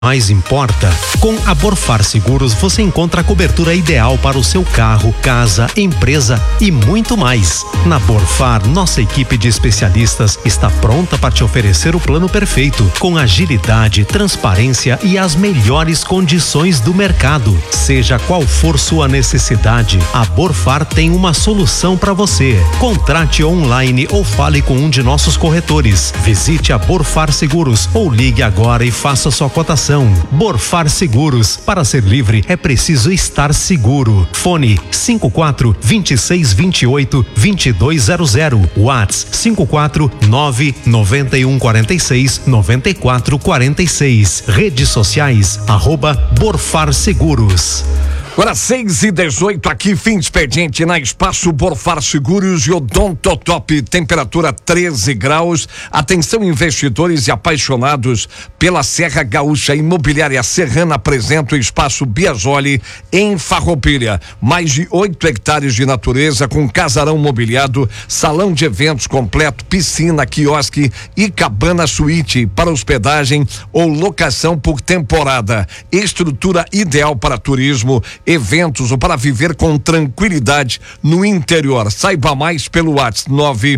mais importa. Com a Borfar Seguros você encontra a cobertura ideal para o seu carro, casa, empresa e muito mais. Na Borfar, nossa equipe de especialistas está pronta para te oferecer o plano perfeito, com agilidade, transparência e as melhores condições do mercado. Seja qual for sua necessidade, a Borfar tem uma solução para você. Contrate online ou fale com um de nossos corretores. Visite a Borfar Seguros ou ligue agora e faça sua cotação. Borfar Seguros. Para ser livre é preciso estar seguro. Fone 54 26 28 2200. Whats 54 9 91 46 94 46. Redes sociais @Borfar Seguros. Agora 6:18 aqui, fim de expediente na Espaço Borfar Seguros e Odontotop, temperatura 13 graus. Atenção investidores e apaixonados pela Serra Gaúcha. Imobiliária Serrana apresenta o Espaço Biasoli em Farroupilha. Mais de 8 hectares de natureza com casarão mobiliado, salão de eventos completo, piscina, quiosque e cabana suíte para hospedagem ou locação por temporada. Estrutura ideal para turismo, eventos ou para viver com tranquilidade no interior. Saiba mais pelo WhatsApp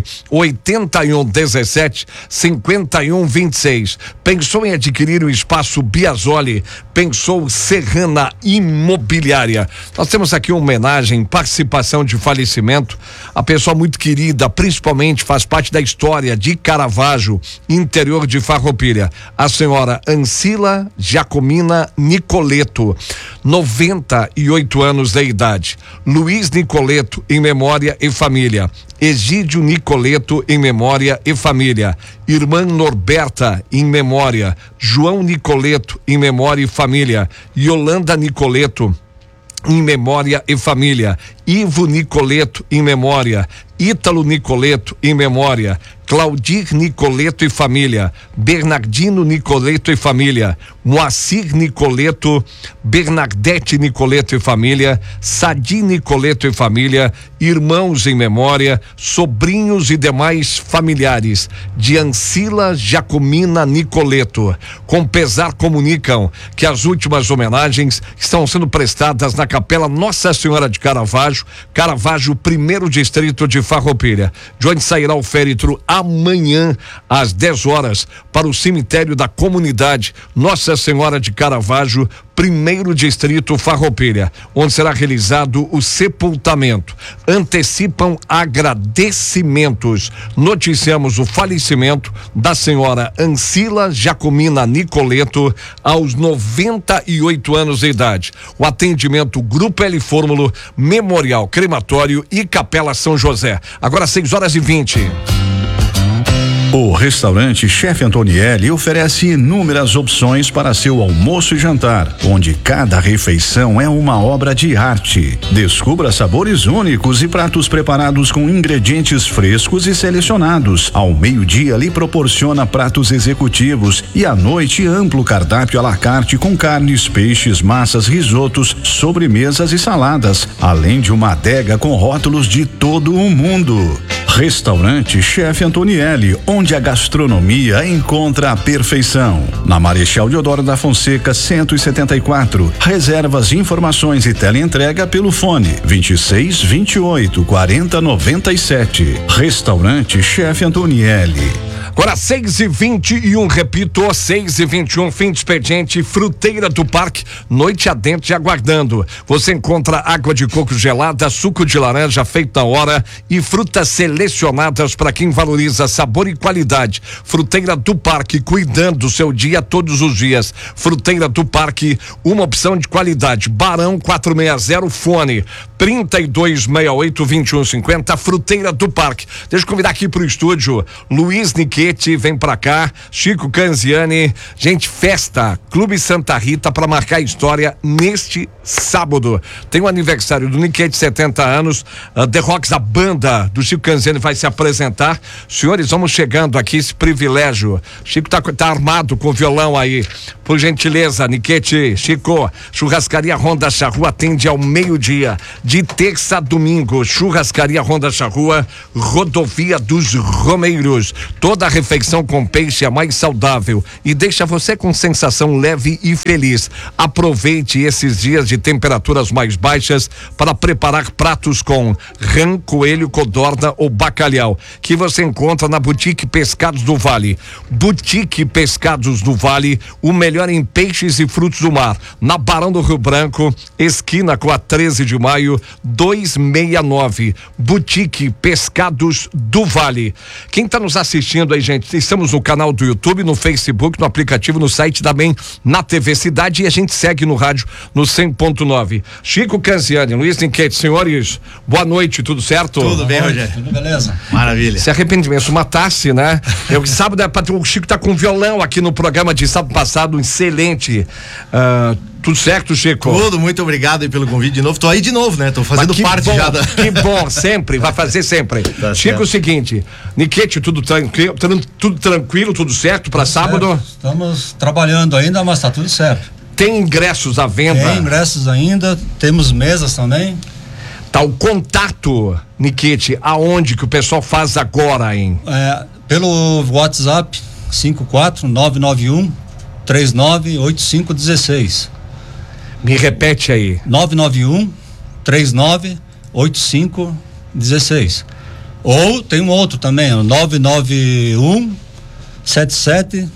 981 17 51 26. Pensou em adquirir o Espaço Biasoli? Pensou Serrana Imobiliária. Nós temos aqui uma homenagem, participação de falecimento, a pessoa muito querida, principalmente faz parte da história de Caravaggio, interior de Farroupilha, a senhora Ancila Jacomina Nicoleto, 98 anos de idade. Luiz Nicoleto em memória e família. Egídio Nicoleto em memória e família. Irmã Norberta em memória. João Nicoleto em memória e família. Yolanda Nicoleto em memória e família. Ivo Nicoleto em memória. Ítalo Nicoleto em memória. Claudir Nicoleto e família. Bernardino Nicoleto e família. Moacir Nicoleto, Bernadette Nicoleto e família. Sadi Nicoleto e família. Irmãos em memória, sobrinhos e demais familiares de Ancila Jacomina Nicoleto. Com pesar comunicam que as últimas homenagens estão sendo prestadas na Capela Nossa Senhora de Caravaggio, Caravaggio, 1º distrito de Farroupilha, de onde sairá o féretro amanhã às 10 horas para o cemitério da comunidade Nossa Senhora de Caravaggio, 1º distrito Farroupilha, onde será realizado o sepultamento. Antecipam agradecimentos. Noticiamos o falecimento da senhora Ancila Jacomina Nicoleto aos 98 anos de idade. O atendimento Grupo L Fórmulo, Memorial Crematório e Capela São José. Agora 6:20. O restaurante Chefe Antonielli oferece inúmeras opções para seu almoço e jantar, onde cada refeição é uma obra de arte. Descubra sabores únicos e pratos preparados com ingredientes frescos e selecionados. Ao meio-dia lhe proporciona pratos executivos e à noite amplo cardápio à la carte com carnes, peixes, massas, risotos, sobremesas e saladas, além de uma adega com rótulos de todo o mundo. Restaurante Chefe Antonielli, onde a gastronomia encontra a perfeição. Na Marechal Deodoro da Fonseca 174. Reservas, informações e teleentrega pelo fone 26 28 40 97. Restaurante Chefe Antonielli. Agora 6:21, repito, 6:21, fim de expediente, Fruteira do Parque, noite adentro e aguardando. Você encontra água de coco gelada, suco de laranja feito na hora e frutas selecionadas para quem valoriza sabor e qualidade. Fruteira do Parque, cuidando do seu dia todos os dias. Fruteira do Parque, uma opção de qualidade. Barão 460, fone 3268-2150, Fruteira do Parque. Deixa eu convidar aqui pro estúdio Luiz Niquete, vem pra cá, Chico Canziani, gente, festa, Clube Santa Rita para marcar a história neste sábado. Tem o aniversário do Niquete, 70 anos, The Rocks, a banda do Chico Canziani vai se apresentar. Senhores, vamos chegando aqui, esse privilégio. Chico tá armado com violão aí. Por gentileza, Niquete, Chico, Churrascaria Ronda Charrua atende ao meio-dia, de terça a domingo. Churrascaria Ronda Charrua, Rodovia dos Romeiros. Toda a refeição com peixe é mais saudável e deixa você com sensação leve e feliz. Aproveite esses dias de temperaturas mais baixas para preparar pratos com rã, coelho, codorna ou bacalhau, que você encontra na Boutique Pescados do Vale. Boutique Pescados do Vale, o melhor em peixes e frutos do mar, na Barão do Rio Branco, esquina com a 13 de maio, 269. Boutique Pescados do Vale. Quem está nos assistindo aí, gente, estamos no canal do YouTube, no Facebook, no aplicativo, no site, também na TV Cidade, e a gente segue no rádio no 100.9. Chico Canziani, Luiz Niquete, senhores, boa noite, tudo certo? Tudo bem, Rogério? Tudo beleza? Maravilha. Se arrependimento matasse, né? Eu sábado, o Chico tá com violão aqui no programa de sábado passado, excelente. Tudo certo, Chico? Tudo, muito obrigado aí pelo convite de novo. Tô aí de novo, né? Tô fazendo parte bom, já da... Que bom, sempre, vai fazer sempre. Tá Chico, certo. o seguinte, Niquete, tudo tranquilo, tudo certo para sábado? Certo. Estamos trabalhando ainda, mas tá tudo certo. Tem ingressos à venda? Tem ingressos ainda, temos mesas também. Tá, o contato, Niquete, aonde que o pessoal faz agora, hein? Pelo WhatsApp 54991 398516. Me repete aí. 991 398516. Ou tem um outro também, o 991 77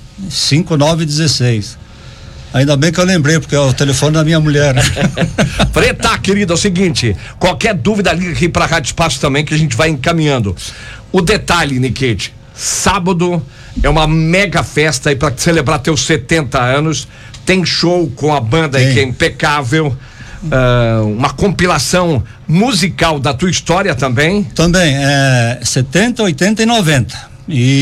5916. Ainda bem que eu lembrei, porque é o telefone da minha mulher. Preta, querida, é o seguinte, qualquer dúvida liga aqui pra Rádio Espaço também, que a gente vai encaminhando. O detalhe, Niquete, sábado é uma mega festa aí pra celebrar teus 70 anos, tem show com a banda aí que é impecável, uma compilação musical da tua história também. Também, 70, 80 e 90.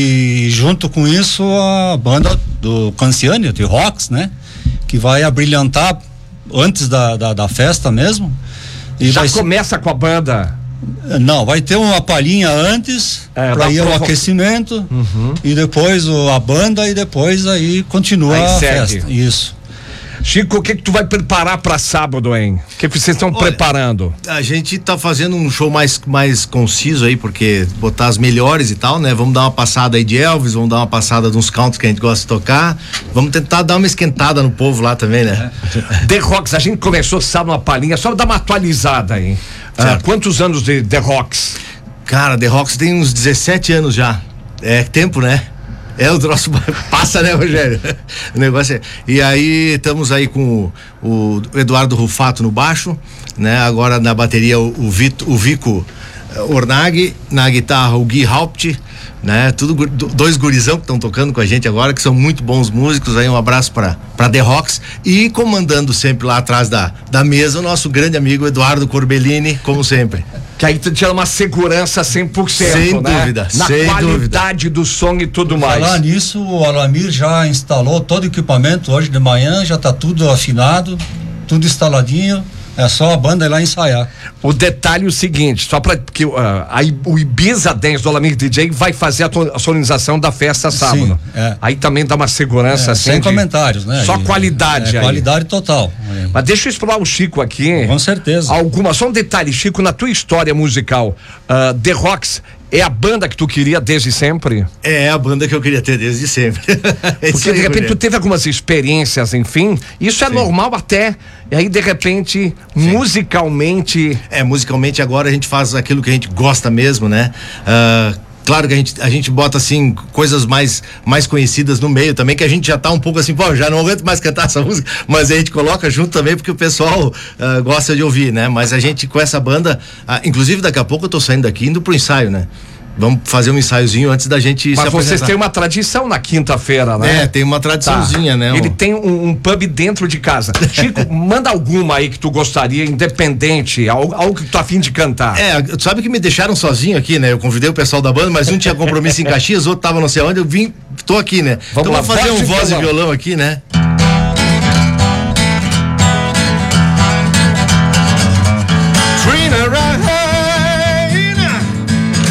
E junto com isso a banda do Canziani, de Rocks, né? Que vai abrilhantar antes da festa mesmo. E já começa com a banda? Não, vai ter uma palhinha antes, para ir ao aquecimento, e depois a banda, e depois aí continua aí a festa. Isso. Chico, o que tu vai preparar para sábado, hein? O que vocês estão preparando? A gente tá fazendo um show mais conciso aí, porque botar as melhores e tal, né? Vamos dar uma passada aí de Elvis, vamos dar uma passada de uns country que a gente gosta de tocar, vamos tentar dar uma esquentada no povo lá também, né? The Rocks, a gente começou sábado uma palhinha, só dar uma atualizada aí. Quantos anos de The Rocks? Cara, The Rocks tem uns 17 anos já. É tempo, né? O troço passa, né, Rogério? O negócio é. E aí, estamos aí com o Eduardo Rufato no baixo, né? Agora na bateria o Vico Ornag, na guitarra o Gui Haupt, né? Tudo dois gurizão que estão tocando com a gente agora, que são muito bons músicos. Aí um abraço pra The Rocks, e comandando sempre lá atrás da mesa o nosso grande amigo Eduardo Corbellini, como sempre. Que aí tu tira uma segurança 100%, sem né? Dúvida, na sem qualidade do som e tudo mais. Falar nisso, o Alamir já instalou todo o equipamento hoje de manhã, já tá tudo afinado, tudo instaladinho. É só a banda ir lá ensaiar. O detalhe é o seguinte, só para que o Ibiza Dance do Alamir DJ vai fazer a sonorização da festa sábado. Sim, Aí também dá uma segurança assim. Sem comentários, né? Só qualidade aí. Qualidade total. Mas deixa eu explorar o Chico aqui. Com certeza. Só um detalhe, Chico, na tua história musical, The Rocks é a banda que tu queria desde sempre? É a banda que eu queria ter desde sempre. Porque de repente tu teve algumas experiências, enfim, isso é normal até, e aí de repente, musicalmente... Musicalmente agora a gente faz aquilo que a gente gosta mesmo, né? Claro que a gente bota assim coisas mais conhecidas no meio também, que a gente já tá um pouco assim, já não aguento mais cantar essa música, mas a gente coloca junto também porque o pessoal gosta de ouvir, né? Mas a gente com essa banda, inclusive daqui a pouco eu tô saindo daqui indo pro ensaio, né? Vamos fazer um ensaiozinho antes da gente se apresentar. Mas vocês têm uma tradição na quinta-feira, né? Tem uma tradiçãozinha, né? Ele tem um pub dentro de casa. Chico, manda alguma aí que tu gostaria, independente, algo que tu tá a fim de cantar. Tu sabe que me deixaram sozinho aqui, né? Eu convidei o pessoal da banda, mas um tinha compromisso em Caxias, outro tava não sei onde, tô aqui, né? Então vamos fazer um voz e violão aqui, né?